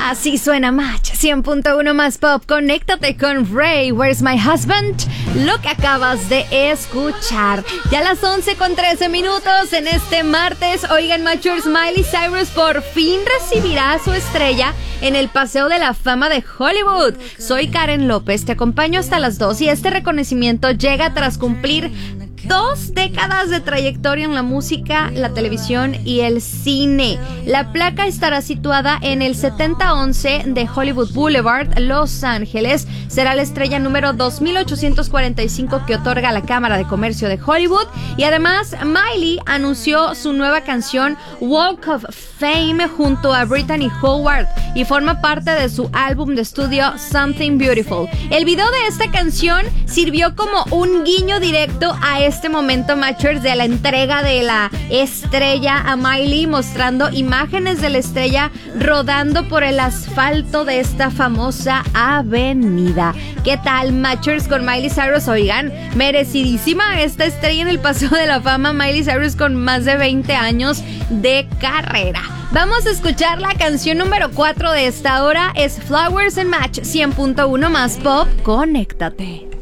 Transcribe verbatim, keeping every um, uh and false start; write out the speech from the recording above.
Así suena Match cien punto uno más pop. Conéctate con Ray, Where's My Husband? Lo que acabas de escuchar. Ya a las once con trece minutos en este martes. Oigan, Matchers, Miley Cyrus por fin recibirá su estrella en el Paseo de la Fama de Hollywood. Soy Karen López, te acompaño hasta las dos y este reconocimiento llega tras cumplir dos décadas de trayectoria en la música, la televisión y el cine. La placa estará situada en el setenta once de Hollywood Boulevard, Los Ángeles. Será la estrella número dos mil ochocientos cuarenta y cinco que otorga la Cámara de Comercio de Hollywood. Y además, Miley anunció su nueva canción Walk of Fame junto a Brittany Howard y forma parte de su álbum de estudio Something Beautiful. El video de esta canción sirvió como un guiño directo a este momento, Matchers, de la entrega de la estrella a Miley, mostrando imágenes de la estrella rodando por el asfalto de esta famosa avenida. ¿Qué tal, Matchers, con Miley Cyrus? Oigan, merecidísima esta estrella en el Paseo de la Fama. Miley Cyrus con más de veinte años de carrera. Vamos a escuchar la canción número cuatro de esta hora. Es Flowers en Match cien punto uno más pop. Conéctate.